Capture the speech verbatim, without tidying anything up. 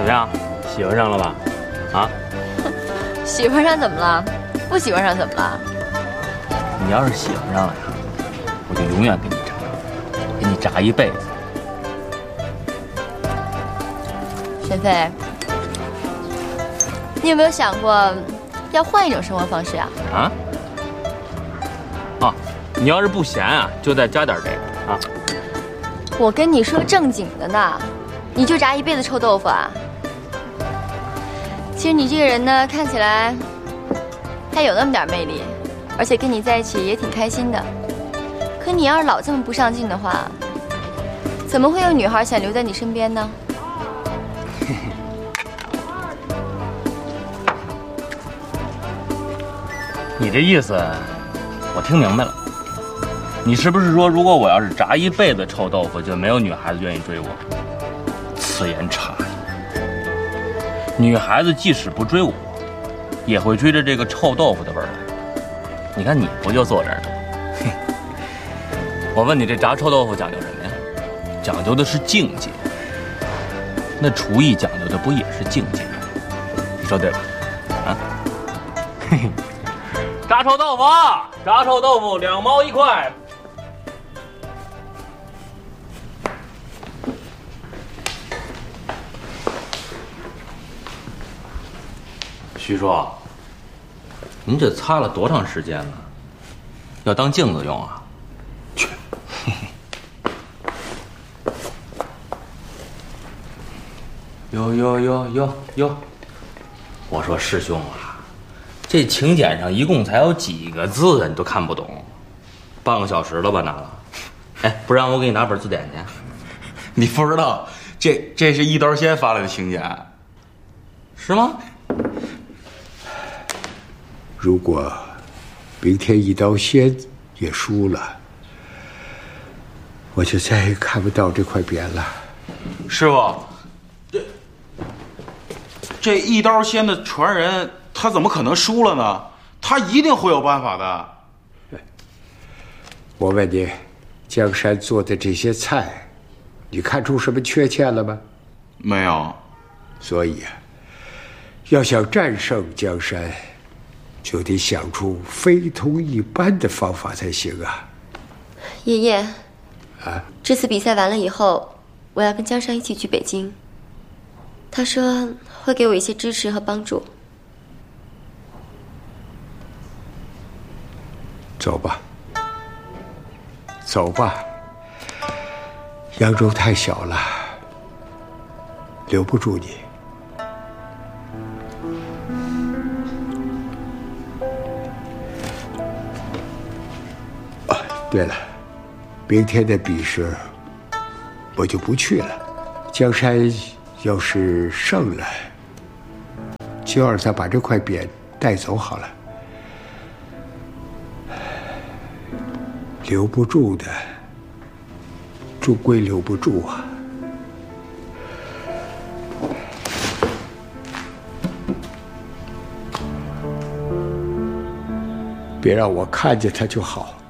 么样？喜欢上了吧？啊？ 喜欢上怎么了？不喜欢上怎么了？ 你要是喜欢上了呀，我就永远给你炸，给你炸一辈子。 沈飞，你有没有想过要换一种生活方式啊？ 啊？啊，你要是不闲啊，就再加点这个啊。 我跟你说正经的呢，你就炸一辈子臭豆腐啊？其实你这个人呢，看起来还有那么点魅力，而且跟你在一起也挺开心的。可你要是老这么不上进的话，怎么会有女孩想留在你身边呢？ 你这意思，我听明白了。你是不是说，如果我要是炸一辈子臭豆腐，就没有女孩子愿意追我？此言差矣。女孩子即使不追我，也会追着这个臭豆腐的味儿来。你看你不就坐这儿呢？我问你，这炸臭豆腐讲究什么呀？讲究的是境界。那厨艺讲究的不也是境界？你说对吧？啊？嘿嘿。炸臭豆腐，炸臭豆腐两毛一块。徐叔，您这擦了多长时间了？要当镜子用啊？去。哟哟哟哟哟！我说师兄啊，这请柬上一共才有几个字，你都看不懂，半个小时了吧拿了？哎，不然我给你拿本字典去。 你不知道，这这是一刀仙发来的请柬， 是吗？ 如果明天一刀仙也输了，我就再也看不到这块匾了。 师傅，这这一刀仙的传人，他怎么可能输了呢？他一定会有办法的。 我问你，江山做的这些菜，你看出什么缺陷了吗？ 没有。 所以啊，要想战胜江山，就得想出非同一般的方法才行啊！ 爷爷， 啊， 这次比赛完了以后，我要跟江山一起去北京。他说会给我一些支持和帮助。 走吧，走吧。扬州太小了，留不住你。对了，明天的比试我就不去了。江山要是胜了，就让他把这块匾带走好了。留不住的，终归留不住啊。别让我看见他就好。